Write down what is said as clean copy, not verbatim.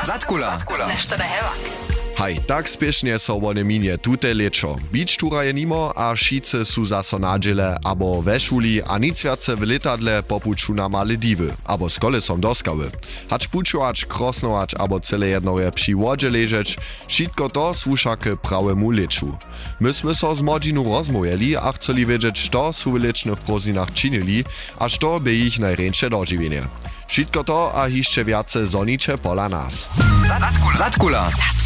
Zatkula. Nešto da heva. Haj, tak spiešne so one minie tute lečo. Bič túra je nimo a šice sú zaso nadžele, abo ve šuli a nic viace v letadle popuču na Maledivy, abo z kolesom doskawy. Hač pučovač, krosnovač, abo celé jedno je przy wodže ležeč, šitko to słuša k prawemu leču. My sme so z młodzinu rozmojeli a chceli wiedzieć, što sú v lečnych prozinach činili a što by ich najrejšie dožiwienie. Šitko to a hišće viace zoniče pola nas. Zatkula.